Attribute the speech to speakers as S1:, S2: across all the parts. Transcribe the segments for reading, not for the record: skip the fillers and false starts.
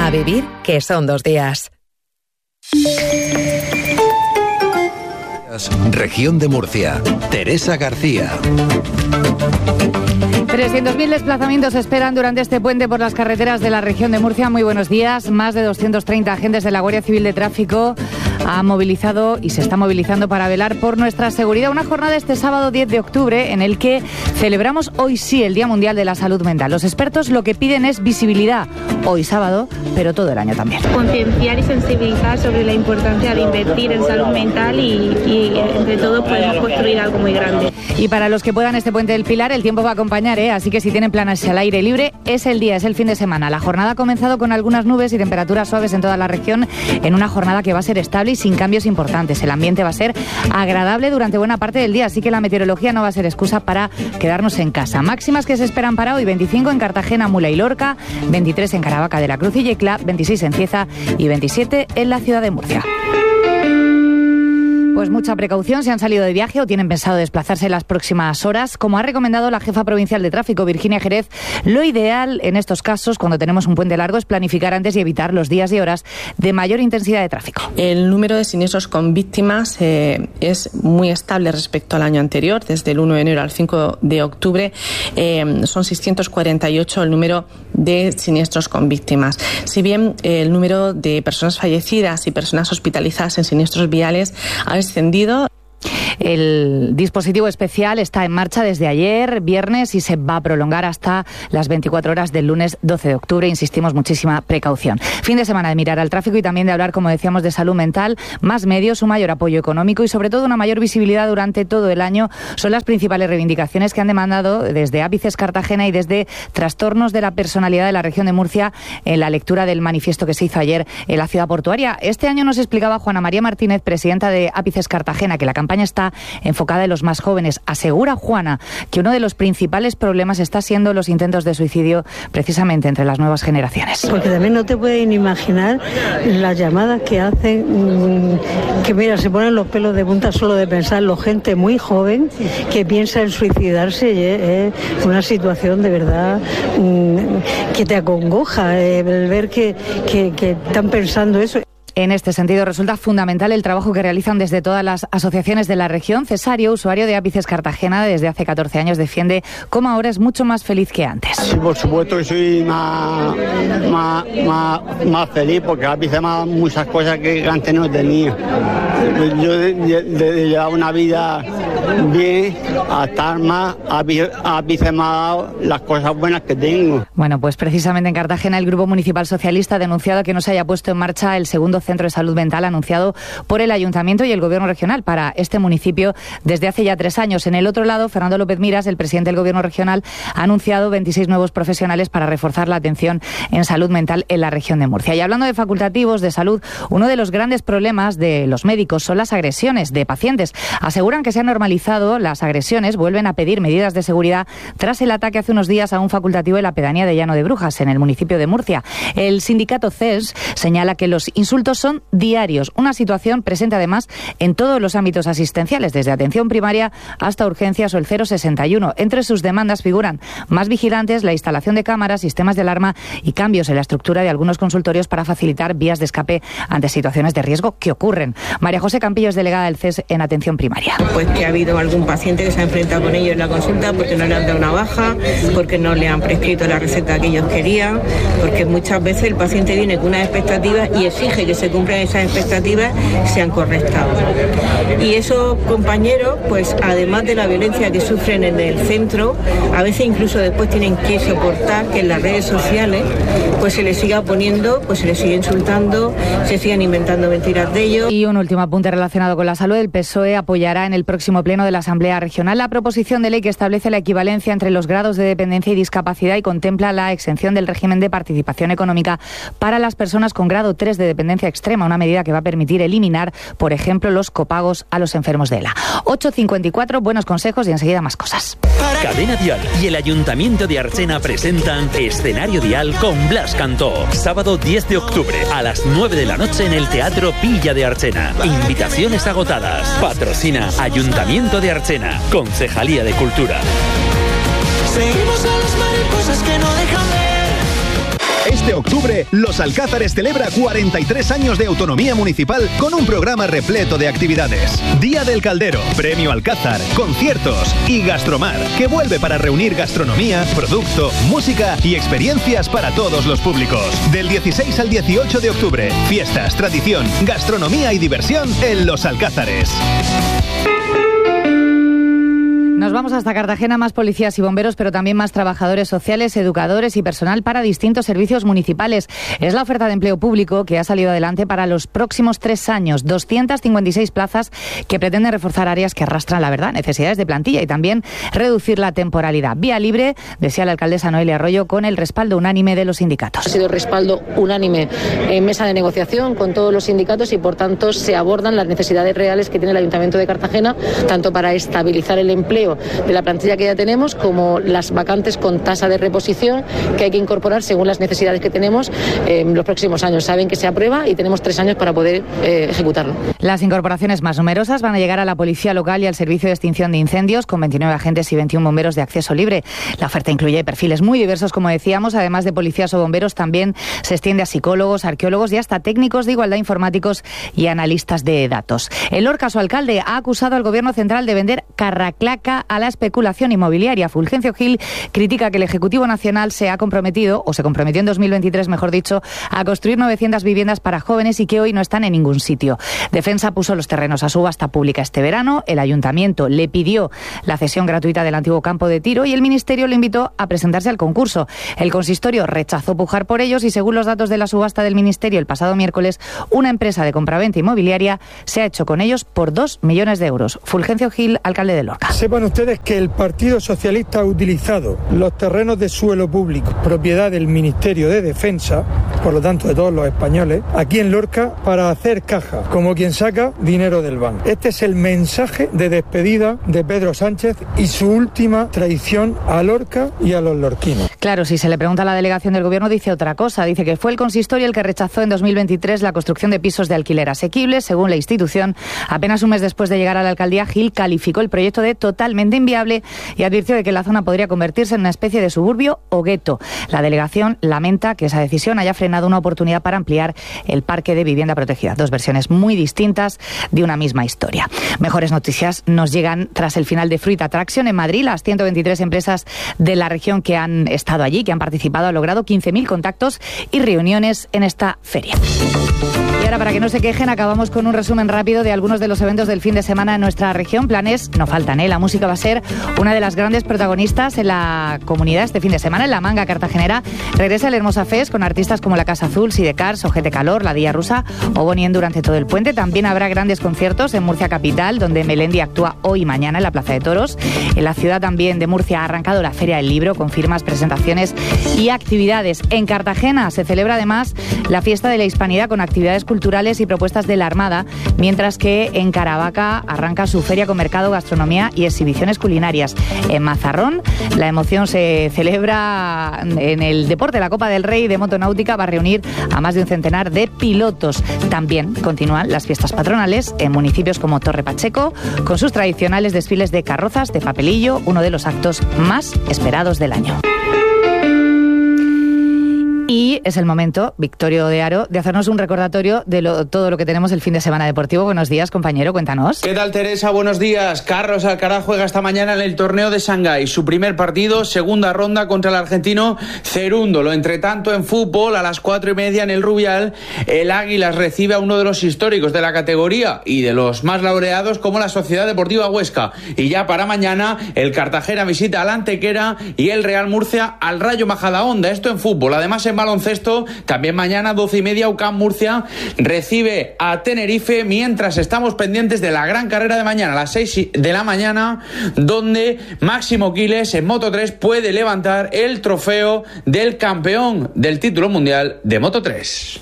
S1: A vivir, que son 2 días.
S2: Región de Murcia. Teresa García.
S3: 300.000 desplazamientos se esperan durante este puente por las carreteras de la región de Murcia. Muy buenos días. Más de 230 agentes de la Guardia Civil de Tráfico han movilizado y se está movilizando para velar por nuestra seguridad. Una jornada este sábado 10 de octubre en el que celebramos hoy sí el Día Mundial de la Salud Mental. Los expertos lo que piden es visibilidad hoy sábado, pero todo el año también.
S4: Concienciar y sensibilizar sobre la importancia de invertir en salud mental y entre todos podemos construir algo muy grande.
S3: Y para los que puedan este Puente del Pilar, el tiempo va a acompañar, así que si tienen planes al aire libre, es el día, es el fin de semana. La jornada ha comenzado con algunas nubes y temperaturas suaves en toda la región, en una jornada que va a ser estable y sin cambios importantes. El ambiente va a ser agradable durante buena parte del día, así que la meteorología no va a ser excusa para quedarnos en casa. Máximas que se esperan para hoy: 25 en Cartagena, Mula y Lorca, 23 en Caravaca de la Cruz y Yecla, 26 en Cieza y 27 en la ciudad de Murcia. Pues mucha precaución si han salido de viaje o tienen pensado desplazarse en las próximas horas. Como ha recomendado la jefa provincial de tráfico, Virginia Jerez, lo ideal en estos casos, cuando tenemos un puente largo, es planificar antes y evitar los días y horas de mayor intensidad de tráfico.
S5: El número de siniestros con víctimas es muy estable respecto al año anterior. Desde el 1 de enero al 5 de octubre son 648 el número de siniestros con víctimas. Si bien el número de personas fallecidas y personas hospitalizadas en siniestros viales ha descendido.
S3: El dispositivo especial está en marcha desde ayer, viernes, y se va a prolongar hasta las 24 horas del lunes 12 de octubre. Insistimos, muchísima precaución. Fin de semana de mirar al tráfico y también de hablar, como decíamos, de salud mental. Más medios, un mayor apoyo económico y, sobre todo, una mayor visibilidad durante todo el año son las principales reivindicaciones que han demandado desde Ápices Cartagena y desde Trastornos de la Personalidad de la región de Murcia en la lectura del manifiesto que se hizo ayer en la ciudad portuaria. Este año nos explicaba Juana María Martínez, presidenta de Ápices Cartagena, que la campaña está enfocada en los más jóvenes. Asegura Juana que uno de los principales problemas está siendo los intentos de suicidio precisamente entre las nuevas generaciones.
S6: Porque también no te pueden imaginar las llamadas que hacen, que mira, se ponen los pelos de punta solo de pensarlo, gente muy joven que piensa en suicidarse, y es una situación de verdad que te acongoja, el ver que están pensando eso.
S3: En este sentido, resulta fundamental el trabajo que realizan desde todas las asociaciones de la región. Cesario, usuario de Ápices Cartagena desde hace 14 años, defiende cómo ahora es mucho más feliz que antes.
S7: Sí, por supuesto que soy más feliz, porque Ápices me ha dado muchas cosas que antes no tenía. Yo de llevar una vida bien a estar más, Ápices me ha dado las cosas buenas que tengo.
S3: Bueno, pues precisamente en Cartagena el Grupo Municipal Socialista ha denunciado que no se haya puesto en marcha el segundo centro de salud mental anunciado por el Ayuntamiento y el Gobierno regional para este municipio desde hace ya 3 años. En el otro lado, Fernando López Miras, el presidente del Gobierno regional, ha anunciado 26 nuevos profesionales para reforzar la atención en salud mental en la región de Murcia. Y hablando de facultativos de salud, uno de los grandes problemas de los médicos son las agresiones de pacientes. Aseguran que se han normalizado las agresiones, vuelven a pedir medidas de seguridad tras el ataque hace unos días a un facultativo en la pedanía de Llano de Brujas, en el municipio de Murcia. El sindicato CES señala que los insultos son diarios, una situación presente además en todos los ámbitos asistenciales, desde atención primaria hasta urgencias o el 061. Entre sus demandas figuran más vigilantes, la instalación de cámaras, sistemas de alarma y cambios en la estructura de algunos consultorios para facilitar vías de escape ante situaciones de riesgo que ocurren. María José Campillo es delegada del CES en atención primaria.
S8: Pues que ha habido algún paciente que se ha enfrentado con ellos en la consulta porque no le han dado una baja, porque no le han prescrito la receta que ellos querían, porque muchas veces el paciente viene con unas expectativas y exige que se cumplan esas expectativas sean correctas. Y esos compañeros, pues además de la violencia que sufren en el centro, a veces incluso después tienen que soportar que en las redes sociales pues se les siga poniendo, pues se les sigue insultando, se sigan inventando mentiras de ellos.
S3: Y un último apunte relacionado con la salud. El PSOE apoyará en el próximo pleno de la Asamblea Regional la proposición de ley que establece la equivalencia entre los grados de dependencia y discapacidad y contempla la exención del régimen de participación económica para las personas con grado 3 de dependencia extrema, una medida que va a permitir eliminar, por ejemplo, los copagos a los enfermos de ELA. 8:54, buenos consejos y enseguida más cosas.
S9: Cadena Dial y el Ayuntamiento de Archena presentan Escenario Dial con Blas Cantó. Sábado 10 de octubre a las 9 de la noche en el Teatro Villa de Archena. Invitaciones agotadas. Patrocina Ayuntamiento de Archena. Concejalía de Cultura.
S10: Seguimos a las mariposas que no dejan ver. de octubre, Los Alcázares celebra 43 años de autonomía municipal con un programa repleto de actividades. Día del Caldero, Premio Alcázar, conciertos y Gastromar, que vuelve para reunir gastronomía, producto, música y experiencias para todos los públicos. Del 16 al 18 de octubre, fiestas, tradición, gastronomía y diversión en Los Alcázares.
S3: Nos vamos hasta Cartagena, más policías y bomberos, pero también más trabajadores sociales, educadores y personal para distintos servicios municipales. Es la oferta de empleo público que ha salido adelante para los próximos 3 años. 256 plazas que pretenden reforzar áreas que arrastran, la verdad, necesidades de plantilla y también reducir la temporalidad. Vía libre, decía la alcaldesa Noelia Arroyo, con el respaldo unánime de los sindicatos.
S11: Ha sido respaldo unánime en mesa de negociación con todos los sindicatos y, por tanto, se abordan las necesidades reales que tiene el Ayuntamiento de Cartagena, tanto para estabilizar el empleo de la plantilla que ya tenemos, como las vacantes con tasa de reposición que hay que incorporar según las necesidades que tenemos en los próximos años. Saben que se aprueba y tenemos 3 años para poder ejecutarlo.
S3: Las incorporaciones más numerosas van a llegar a la Policía Local y al Servicio de Extinción de Incendios, con 29 agentes y 21 bomberos de acceso libre. La oferta incluye perfiles muy diversos, como decíamos. Además de policías o bomberos, también se extiende a psicólogos, arqueólogos y hasta técnicos de igualdad, informáticos y analistas de datos. En Lorca, su alcalde ha acusado al Gobierno central de vender carraclaca a la especulación inmobiliaria. Fulgencio Gil critica que el Ejecutivo Nacional se comprometió en 2023, mejor dicho, a construir 900 viviendas para jóvenes y que hoy no están en ningún sitio. Defensa puso los terrenos a subasta pública este verano, el Ayuntamiento le pidió la cesión gratuita del antiguo campo de tiro y el Ministerio le invitó a presentarse al concurso. El consistorio rechazó pujar por ellos y, según los datos de la subasta del Ministerio el pasado miércoles, una empresa de compraventa inmobiliaria se ha hecho con ellos por 2 millones de euros. Fulgencio Gil, alcalde de Lorca.
S12: Sepan ustedes que el Partido Socialista ha utilizado los terrenos de suelo público, propiedad del Ministerio de Defensa, por lo tanto de todos los españoles, aquí en Lorca, para hacer caja, como quien saca dinero del banco. Este es el mensaje de despedida de Pedro Sánchez y su última traición a Lorca y a los lorquinos.
S3: Claro, si se le pregunta a la delegación del Gobierno, dice otra cosa. Dice que fue el consistorio el que rechazó en 2023 la construcción de pisos de alquiler asequibles. Según la institución, apenas un mes después de llegar a la alcaldía, Gil calificó el proyecto de totalmente inviable y advirtió de que la zona podría convertirse en una especie de suburbio o gueto. La delegación lamenta que esa decisión haya frenado una oportunidad para ampliar el parque de vivienda protegida. 2 versiones muy distintas de una misma historia. Mejores noticias nos llegan tras el final de Fruit Attraction en Madrid. Las 123 empresas de la región que han estado allí, que han participado, han logrado 15.000 contactos y reuniones en esta feria. Y ahora, para que no se quejen, acabamos con un resumen rápido de algunos de los eventos del fin de semana en nuestra región. Planes no faltan, ¿eh? La música va a ser una de las grandes protagonistas en la comunidad este fin de semana. En la Manga cartagenera regresa el Hermosa Fest con artistas como La Casa Azul, Sidecars, Ojete Calor, La Día Rusa o Bonien durante todo el puente. También habrá grandes conciertos en Murcia capital, donde Melendi actúa hoy y mañana en la Plaza de Toros. En la ciudad también de Murcia ha arrancado la Feria del Libro con firmas, presentaciones y actividades. En Cartagena se celebra además la Fiesta de la Hispanidad con actividades culturales y propuestas de la Armada, mientras que en Caravaca arranca su feria con mercado, gastronomía y exhibiciones culinarias. En Mazarrón la emoción se celebra en el deporte. La Copa del Rey de Motonáutica va a reunir a más de un centenar de pilotos. También continúan las fiestas patronales en municipios como Torre Pacheco, con sus tradicionales desfiles de carrozas de papelillo, uno de los actos más esperados del año. Y es el momento, Victorio de Aro, de hacernos un recordatorio de todo lo que tenemos el fin de semana deportivo. Buenos días, compañero, cuéntanos.
S13: ¿Qué tal, Teresa? Buenos días. Carlos Alcaraz juega esta mañana en el torneo de Shanghái. Su primer partido, segunda ronda contra el argentino Cerúndolo. Entre tanto, en fútbol, a las 4:30 en el Rubial, el Águilas recibe a uno de los históricos de la categoría y de los más laureados, como la Sociedad Deportiva Huesca. Y ya para mañana, el Cartagena visita al Antequera y el Real Murcia al Rayo Majadahonda. Esto en fútbol. Además, en baloncesto, también mañana 12:30 UCAM Murcia recibe a Tenerife, mientras estamos pendientes de la gran carrera de mañana a las 6 de la mañana, donde Máximo Quiles en Moto3 puede levantar el trofeo del campeón del título mundial de Moto3.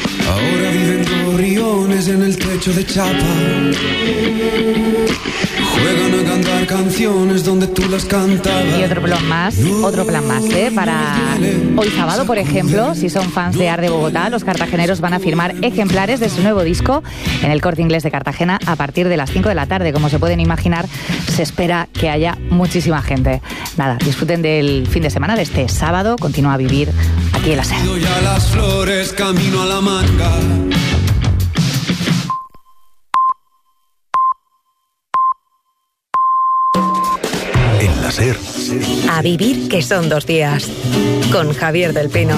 S14: Ahora viven gorriones en el techo de chapa, Juegan a cantar canciones donde tú las cantabas.
S3: Y otro plan más, para hoy sábado, por ejemplo, si son fans de Ar de Bogotá, los cartageneros van a firmar ejemplares de su nuevo disco en el Corte Inglés de Cartagena a partir de las 5 de la tarde. Como se pueden imaginar, se espera que haya muchísima gente. Nada, disfruten del fin de semana, de este sábado. Continúa a vivir aquí en la SER.
S14: Ya las flores, camino a la manga.
S2: En la SER.
S1: A vivir, que son 2 días. Con Javier del Pino.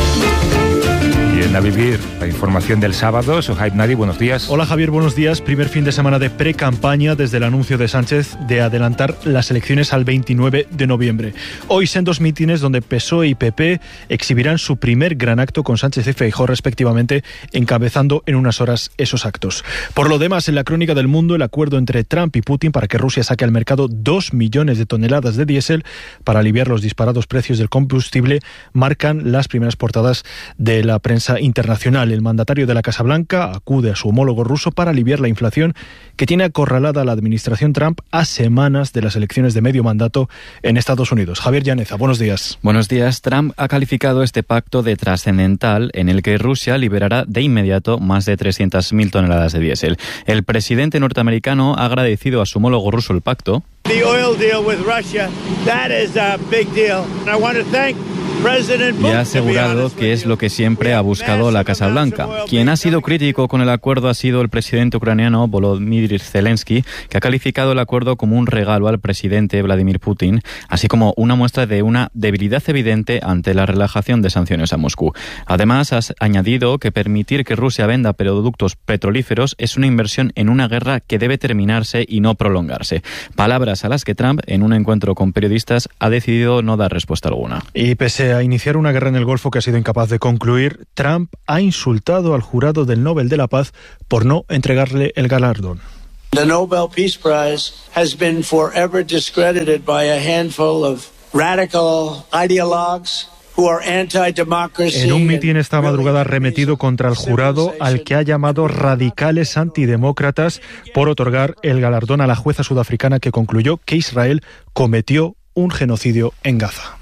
S15: Y en A Vivir, la información del sábado. Sohaib Nadi, buenos días.
S16: Hola Javier, buenos días. Primer fin de semana de pre-campaña desde el anuncio de Sánchez de adelantar las elecciones al 29 de noviembre. Hoy sendos mítines donde PSOE y PP exhibirán su primer gran acto con Sánchez y Feijóo respectivamente, encabezando en unas horas esos actos. Por lo demás, en la crónica del mundo, el acuerdo entre Trump y Putin para que Rusia saque al mercado 2 millones de toneladas de diésel para aliviar los disparados precios del combustible marcan las primeras portadas de la prensa internacional. El mandatario de la Casa Blanca acude a su homólogo ruso para aliviar la inflación que tiene acorralada a la administración Trump a semanas de las elecciones de medio mandato en Estados Unidos. Javier Llaneza, buenos días.
S17: Buenos días. Trump ha calificado este pacto de trascendental en el que Rusia liberará de inmediato más de 300.000 toneladas de diésel. El presidente norteamericano ha agradecido a su homólogo ruso el pacto.
S18: The oil deal with Russia, that is a big deal. And I want to thank
S17: y ha asegurado que es lo que siempre ha buscado la Casa Blanca. Quien ha sido crítico con el acuerdo ha sido el presidente ucraniano Volodymyr Zelensky, que ha calificado el acuerdo como un regalo al presidente Vladimir Putin, así como una muestra de una debilidad evidente ante la relajación de sanciones a Moscú. Además, ha añadido que permitir que Rusia venda productos petrolíferos es una inversión en una guerra que debe terminarse y no prolongarse. Palabras a las que Trump, en un encuentro con periodistas, ha decidido no dar respuesta alguna.
S16: Y pese a iniciar una guerra en el Golfo que ha sido incapaz de concluir, Trump ha insultado al jurado del Nobel de la Paz por no entregarle el galardón.
S18: The Nobel Peace Prize has been forever discredited by a handful of radical ideologues who are anti-democracy.
S16: En un mitin esta madrugada ha arremetido contra el jurado, al que ha llamado radicales antidemócratas, por otorgar el galardón a la jueza sudafricana que concluyó que Israel cometió un genocidio en Gaza.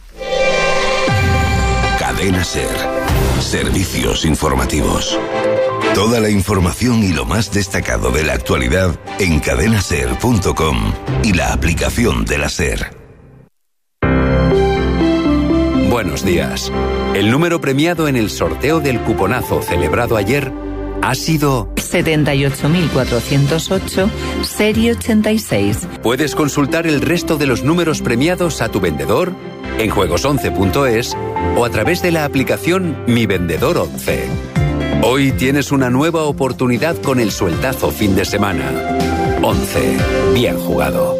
S19: Cadena SER. Servicios informativos. Toda la información y lo más destacado de la actualidad en cadenaser.com y la aplicación de la SER.
S20: Buenos días. El número premiado en el sorteo del cuponazo celebrado ayer ha sido
S21: 78.408, serie 86.
S20: Puedes consultar el resto de los números premiados a tu vendedor en juegos11.es o a través de la aplicación Mi Vendedor 11. Hoy tienes una nueva oportunidad con el sueldazo fin de semana. 11. Bien jugado.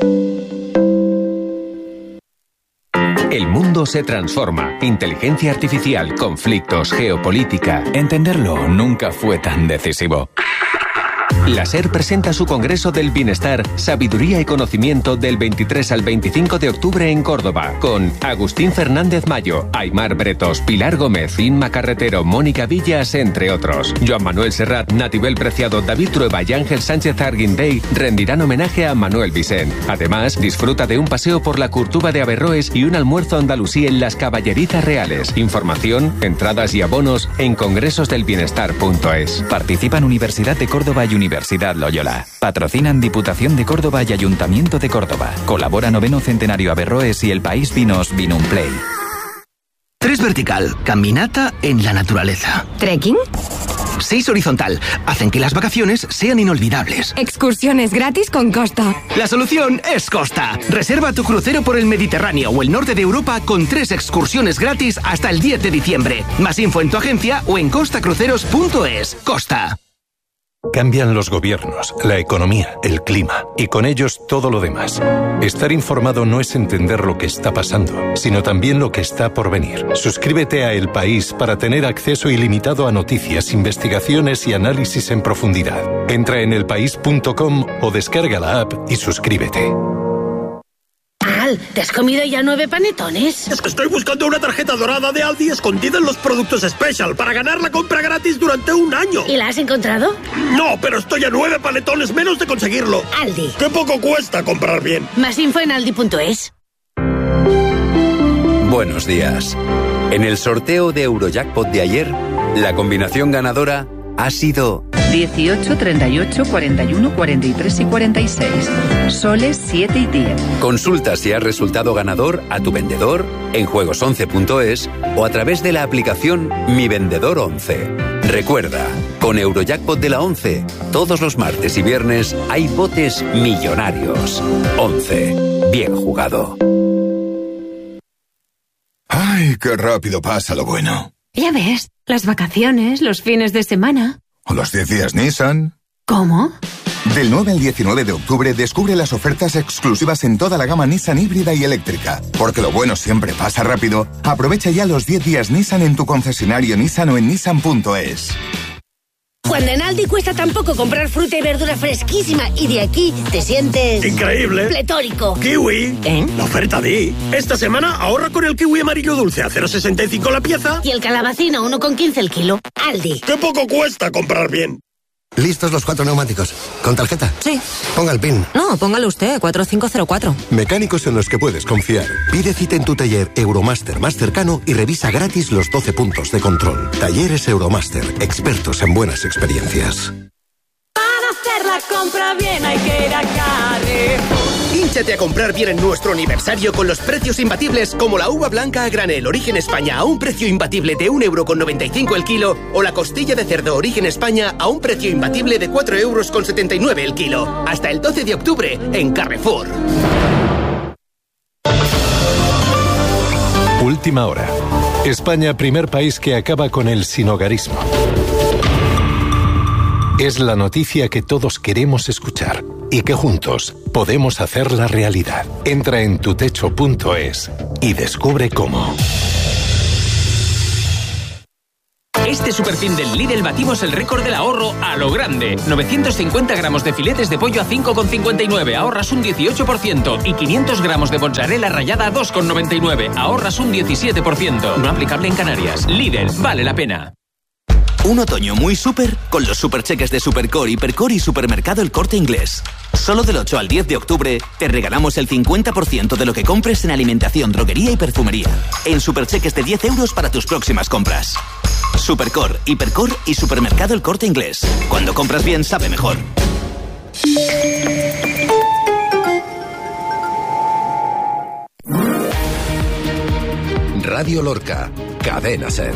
S22: El mundo se transforma. Inteligencia artificial, conflictos, geopolítica. Entenderlo nunca fue tan decisivo. La SER presenta su Congreso del Bienestar, Sabiduría y Conocimiento del 23 al 25 de octubre en Córdoba, con Agustín Fernández Mayo, Aymar Bretos, Pilar Gómez, Inma Carretero, Mónica Villas, entre otros. Joan Manuel Serrat, Natibel Preciado, David Trueba y Ángel Sánchez Arguindey rendirán homenaje a Manuel Vicent. Además, disfruta de un paseo por la Curtuba de Averroes y un almuerzo andalusí en las Caballerizas Reales. Información, entradas y abonos en congresosdelbienestar.es.
S23: Participan Universidad de Córdoba y Universidad Loyola. Patrocinan Diputación de Córdoba y Ayuntamiento de Córdoba. Colabora 9º Centenario Averroes y El País Vinos Vinumplay.
S24: 3 vertical, caminata en la naturaleza.
S25: ¿Trekking?
S24: 6 horizontal, hacen que las vacaciones sean inolvidables.
S25: Excursiones gratis con Costa.
S24: La solución es Costa. Reserva tu crucero por el Mediterráneo o el norte de Europa con 3 excursiones gratis hasta el 10 de diciembre. Más info en tu agencia o en costacruceros.es. Costa.
S26: Cambian los gobiernos, la economía, el clima y con ellos todo lo demás. Estar informado no es entender lo que está pasando, sino también lo que está por venir. Suscríbete a El País para tener acceso ilimitado a noticias, investigaciones y análisis en profundidad. Entra en elpaís.com o descarga la app y suscríbete.
S4: tal? ¿Te has comido ya 9 panetones?
S5: Es que estoy buscando una tarjeta dorada de Aldi escondida en los productos Special para ganar la compra gratis durante un año.
S4: ¿Y la has encontrado?
S5: No, pero estoy a 9 panetones menos de conseguirlo.
S4: Aldi.
S5: ¡Qué poco cuesta comprar bien!
S4: Más info en aldi.es.
S20: Buenos días. En el sorteo de Eurojackpot de ayer, la combinación ganadora ha sido
S21: 18, 38, 41, 43 y 46. Soles 7 y 10.
S20: Consulta si has resultado ganador a tu vendedor en juegos11.es o a través de la aplicación Mi Vendedor 11. Recuerda, con Eurojackpot de la 11, todos los martes y viernes hay botes millonarios. 11. Bien jugado.
S6: ¡Ay, qué rápido pasa lo bueno!
S25: Ya ves, las vacaciones, los fines de semana.
S6: ¿O los 10 días Nissan?
S25: ¿Cómo?
S6: Del 9 al 19 de octubre descubre las ofertas exclusivas en toda la gama Nissan híbrida y eléctrica. Porque lo bueno siempre pasa rápido. Aprovecha ya los 10 días Nissan en tu concesionario Nissan o en nissan.es.
S4: Cuando en Aldi cuesta tan poco comprar fruta y verdura fresquísima y de aquí te sientes...
S5: ¡increíble!
S4: ¡Pletórico!
S5: ¡Kiwi! La oferta de... Esta semana ahorra con el kiwi amarillo dulce a 0,65 la pieza.
S4: Y el calabacín a 1,15 el kilo. Aldi.
S5: ¡Qué poco cuesta comprar bien!
S7: ¿Listos los 4 neumáticos? ¿Con tarjeta?
S25: Sí.
S7: Ponga el PIN.
S25: No, póngalo usted, 4504.
S7: Mecánicos en los que puedes confiar. Pide cita en tu taller Euromaster más cercano y revisa gratis los 12 puntos de control. Talleres Euromaster, expertos en buenas experiencias.
S8: Para hacer la compra bien hay que ir a Carrefour.
S24: Hínchate a comprar bien en nuestro aniversario con los precios imbatibles como la uva blanca a granel Origen España a un precio imbatible de 1,95 € el kilo o la costilla de cerdo Origen España a un precio imbatible de 4,79 € el kilo. Hasta el 12 de octubre en Carrefour.
S26: Última hora. España, primer país que acaba con el sinhogarismo. Es la noticia que todos queremos escuchar y que juntos podemos hacerla realidad. Entra en tutecho.es y descubre cómo.
S9: Este superfin del Lidl batimos el récord del ahorro a lo grande. 950 gramos de filetes de pollo a 5,59, ahorras un 18%. Y 500 gramos de mozzarella rallada a 2,99, ahorras un 17%. No aplicable en Canarias. Lidl, vale la pena.
S27: Un otoño muy súper con los supercheques de Supercore, Hipercore y Supermercado El Corte Inglés. Solo del 8 al 10 de octubre te regalamos el 50% de lo que compres en alimentación, droguería y perfumería. En supercheques de 10 € para tus próximas compras. Supercore, Hipercore y Supermercado El Corte Inglés. Cuando compras bien, sabe mejor.
S2: Radio Lorca, Cadena SER.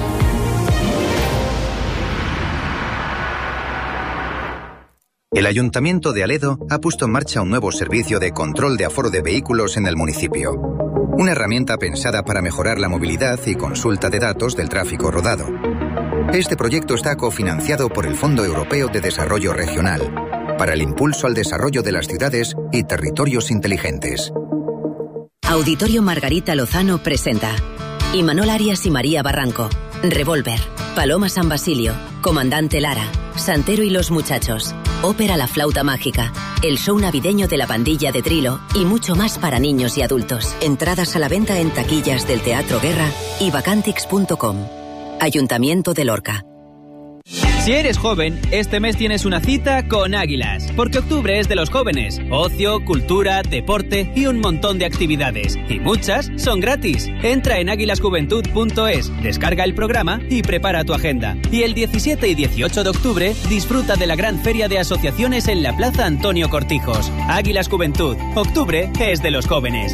S28: El Ayuntamiento de Aledo ha puesto en marcha un nuevo servicio de control de aforo de vehículos en el municipio. Una herramienta pensada para mejorar la movilidad y consulta de datos del tráfico rodado. Este proyecto está cofinanciado por el Fondo Europeo de Desarrollo Regional, para el impulso al desarrollo de las ciudades y territorios inteligentes.
S29: Auditorio Margarita Lozano presenta Imanol Arias y María Barranco, Revolver, Paloma San Basilio, Comandante Lara, Santero y los Muchachos, Ópera La Flauta Mágica, el show navideño de la pandilla de Trilo y mucho más para niños y adultos. Entradas a la venta en taquillas del Teatro Guerra y vacantix.com. Ayuntamiento de Lorca.
S30: Si eres joven, este mes tienes una cita con Águilas, porque octubre es de los jóvenes. Ocio, cultura, deporte y un montón de actividades. Y muchas son gratis. Entra en águilasjuventud.es, descarga el programa y prepara tu agenda. Y el 17 y 18 de octubre disfruta de la gran feria de asociaciones en la Plaza Antonio Cortijos. Águilas Juventud. Octubre es de los jóvenes.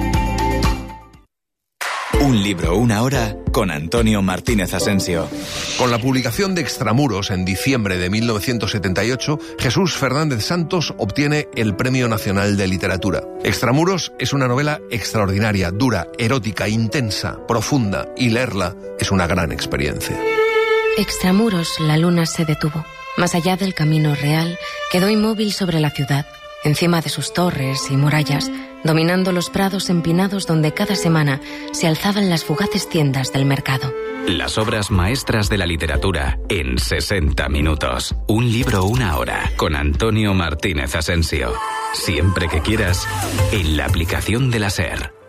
S23: Un libro, una hora, con Antonio Martínez Asensio.
S31: Con la publicación de Extramuros en diciembre de 1978, Jesús Fernández Santos obtiene el Premio Nacional de Literatura. Extramuros es una novela extraordinaria, dura, erótica, intensa, profunda, y leerla es una gran experiencia.
S32: Extramuros, la luna se detuvo. Más allá del camino real, quedó inmóvil sobre la ciudad, encima de sus torres y murallas, dominando los prados empinados donde cada semana se alzaban las fugaces tiendas del mercado.
S23: Las obras maestras de la literatura en 60 minutos. Un libro, una hora, con Antonio Martínez Asensio. Siempre que quieras, en la aplicación de la SER.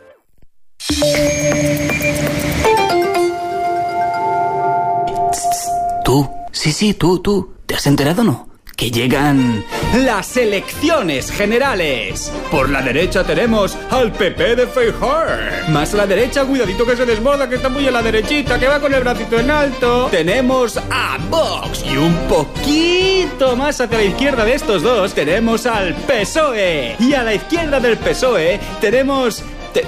S1: Sí, tú. ¿Te has enterado o no? Que llegan las elecciones generales. Por la derecha tenemos al PP de Feijóo. Más a la derecha, cuidadito que se desborda, que está muy a la derechita, que va con el bracito en alto. Tenemos a Vox y un poquito más hacia la izquierda de estos dos tenemos al PSOE. Y a la izquierda del PSOE tenemos...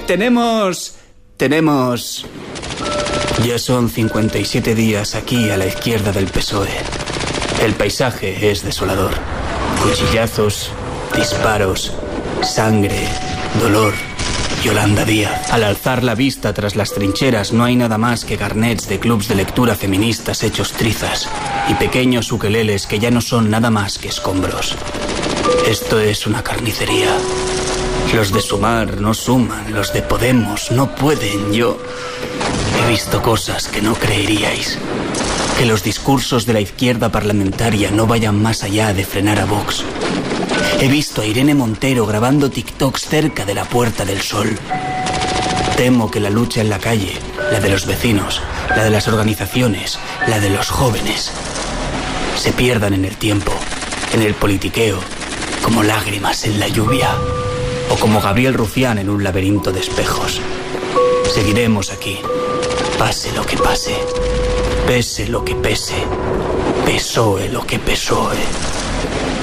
S1: Ya son 57 días aquí a la izquierda del PSOE. El paisaje es desolador. Cuchillazos, disparos, sangre, dolor. Yolanda Díaz. Al alzar la vista tras las trincheras no hay nada más que carnets de clubs de lectura feministas hechos trizas y pequeños ukeleles que ya no son nada más que escombros. Esto es una carnicería. Los de Sumar no suman, los de Podemos no pueden. Yo he visto cosas que no creeríais. Que los discursos de la izquierda parlamentaria no vayan más allá de frenar a Vox. He visto a Irene Montero grabando TikToks cerca de la Puerta del Sol. Temo que la lucha en la calle, la de los vecinos, la de las organizaciones, la de los jóvenes, se pierdan en el tiempo, en el politiqueo, como lágrimas en la lluvia, o como Gabriel Rufián en un laberinto de espejos. Seguiremos aquí, pase lo que pase. Pese lo que pese, PSOE lo que PSOE.